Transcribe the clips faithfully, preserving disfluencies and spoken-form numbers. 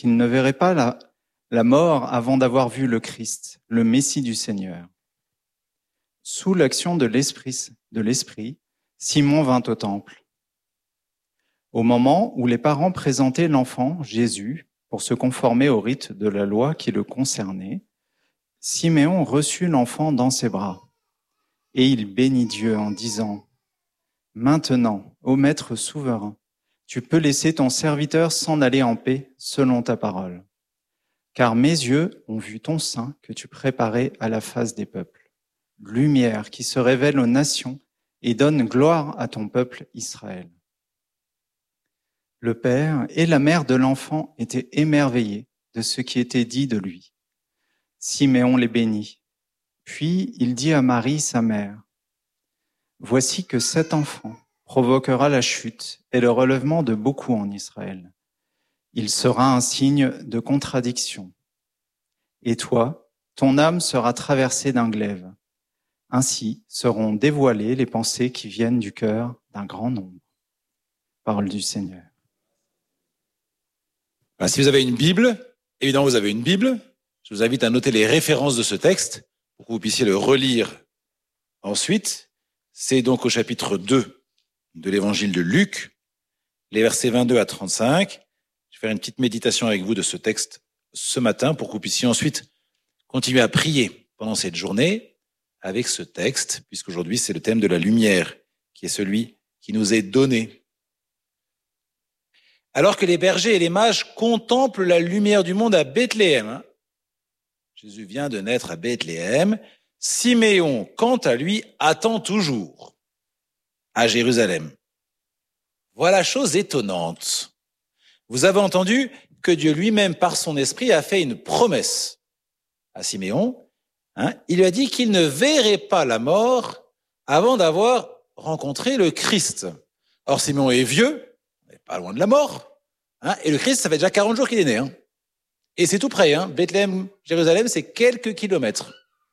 qu'il ne verrait pas la, la mort avant d'avoir vu le Christ, le Messie du Seigneur. Sous l'action de l'Esprit, de l'Esprit, Simon vint au temple. Au moment où les parents présentaient l'enfant, Jésus, pour se conformer au rite de la loi qui le concernait, Siméon reçut l'enfant dans ses bras. Et il bénit Dieu en disant « Maintenant, ô Maître souverain, tu peux laisser ton serviteur s'en aller en paix selon ta parole. Car mes yeux ont vu ton sein que tu préparais à la face des peuples, lumière qui se révèle aux nations et donne gloire à ton peuple Israël. » Le père et la mère de l'enfant étaient émerveillés de ce qui était dit de lui. Siméon les bénit. Puis il dit à Marie, sa mère, « Voici que cet enfant provoquera la chute et le relèvement de beaucoup en Israël. Il sera un signe de contradiction. Et toi, ton âme sera traversée d'un glaive. Ainsi seront dévoilées les pensées qui viennent du cœur d'un grand nombre. » Parole du Seigneur. Alors, si vous avez une Bible, évidemment vous avez une Bible, je vous invite à noter les références de ce texte pour que vous puissiez le relire ensuite. C'est donc au chapitre deux de l'évangile de Luc, les versets vingt-deux à trente-cinq. Je vais faire une petite méditation avec vous de ce texte ce matin pour que vous puissiez ensuite continuer à prier pendant cette journée avec ce texte, puisqu'aujourd'hui c'est le thème de la lumière qui est celui qui nous est donné. Alors que les bergers et les mages contemplent la lumière du monde à Bethléem, hein, Jésus vient de naître à Bethléem, Siméon, quant à lui, attend toujours à Jérusalem. Voilà chose étonnante. Vous avez entendu que Dieu lui-même, par son esprit, a fait une promesse à Siméon. Hein, il lui a dit qu'il ne verrait pas la mort avant d'avoir rencontré le Christ. Or, Siméon est vieux, pas loin de la mort, hein, et le Christ, ça fait déjà quarante jours qu'il est né. Hein. Et c'est tout près, hein. Bethléem, Jérusalem, c'est quelques kilomètres.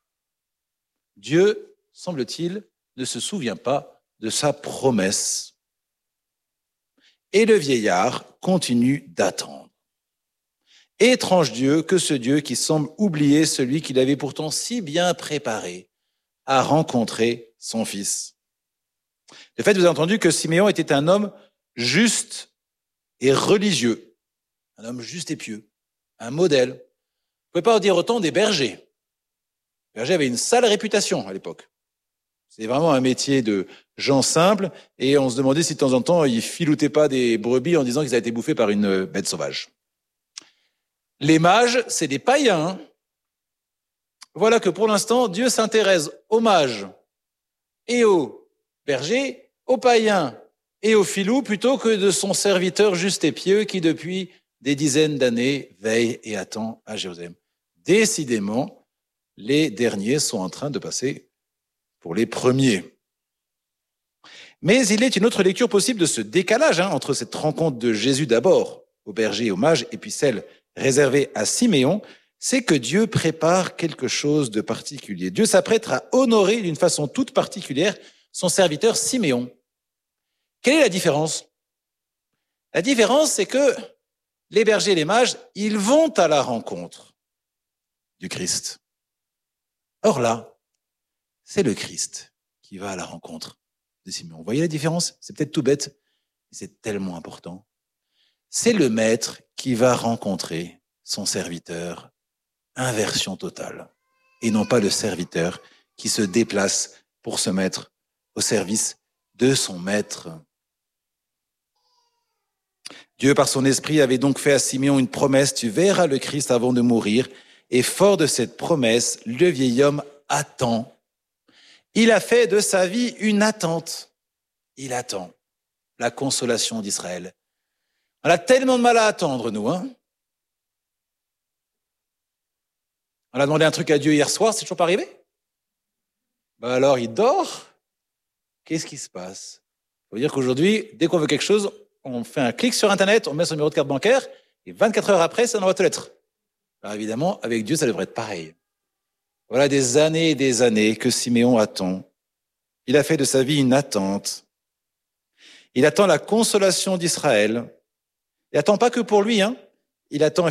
Dieu, semble-t-il, ne se souvient pas de sa promesse. Et le vieillard continue d'attendre. Étrange Dieu que ce Dieu qui semble oublier celui qu'il avait pourtant si bien préparé à rencontrer son fils. De fait, vous avez entendu que Siméon était un homme juste et religieux, un homme juste et pieux, un modèle. Vous ne pouvez pas en dire autant des bergers. Les bergers avaient une sale réputation à l'époque. C'est vraiment un métier de gens simples et on se demandait si de temps en temps ils filoutaient pas des brebis en disant qu'ils avaient été bouffés par une bête sauvage. Les mages, c'est des païens. Voilà que pour l'instant, Dieu s'intéresse aux mages et aux bergers, aux païens et aux filous plutôt que de son serviteur juste et pieux qui depuis des dizaines d'années veille et attend à Jérusalem. Décidément, les derniers sont en train de passer pour les premiers. Mais il est une autre lecture possible de ce décalage hein, entre cette rencontre de Jésus d'abord aux bergers et aux mages et puis celle réservée à Siméon, c'est que Dieu prépare quelque chose de particulier. Dieu s'apprête à honorer d'une façon toute particulière son serviteur Siméon. Quelle est la différence? La différence, c'est que les bergers et les mages, ils vont à la rencontre du Christ. Or là, c'est le Christ qui va à la rencontre de Siméon. Vous voyez la différence? C'est peut-être tout bête, mais c'est tellement important. C'est le maître qui va rencontrer son serviteur, inversion totale, et non pas le serviteur qui se déplace pour se mettre au service de son maître. Dieu, par son esprit, avait donc fait à Siméon une promesse, tu verras le Christ avant de mourir, et fort de cette promesse, le vieil homme attend. Il a fait de sa vie une attente. Il attend la consolation d'Israël. On a tellement de mal à attendre, nous. Hein On a demandé un truc à Dieu hier soir, c'est toujours pas arrivé? Ben alors, il dort. Qu'est-ce qui se passe? Il faut dire qu'aujourd'hui, dès qu'on veut quelque chose, on fait un clic sur Internet, on met son numéro de carte bancaire, et vingt-quatre heures après, ça envoie aux lettres. Alors évidemment, avec Dieu, ça devrait être pareil. Voilà des années et des années que Siméon attend. Il a fait de sa vie une attente. Il attend la consolation d'Israël. Il attend pas que pour lui, hein. Il attend